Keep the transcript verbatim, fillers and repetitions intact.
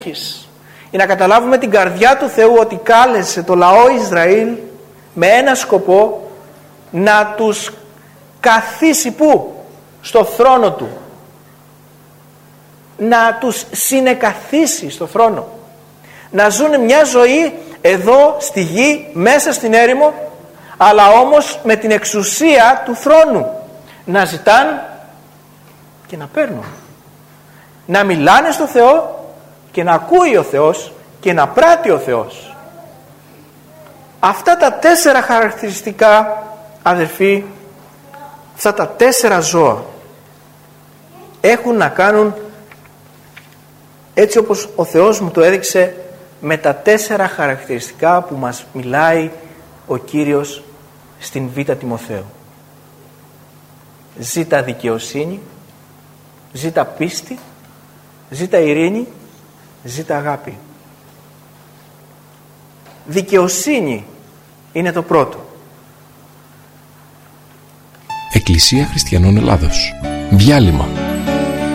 Για να καταλάβουμε την καρδιά του Θεού ότι κάλεσε το λαό Ισραήλ με ένα σκοπό, να τους καθίσει πού? Στο θρόνο του. Να τους συνεκαθίσει στο θρόνο. Να ζουν μια ζωή εδώ στη γη, μέσα στην έρημο, αλλά όμως με την εξουσία του θρόνου. Να ζητάν και να παίρνουν. Να μιλάνε στο Θεό και να ακούει ο Θεός και να πράττει ο Θεός. Αυτά τα τέσσερα χαρακτηριστικά, αδερφοί, αυτά τα τέσσερα ζώα έχουν να κάνουν, έτσι όπως ο Θεός μου το έδειξε, με τα τέσσερα χαρακτηριστικά που μας μιλάει ο Κύριος στην Β' Τιμοθέου. Ζήτα δικαιοσύνη, ζήτα πίστη, ζήτα ειρήνη, ζήτα αγάπη. Δικαιοσύνη είναι το πρώτο. Εκκλησία Χριστιανών Ελλάδος. Διάλειμμα.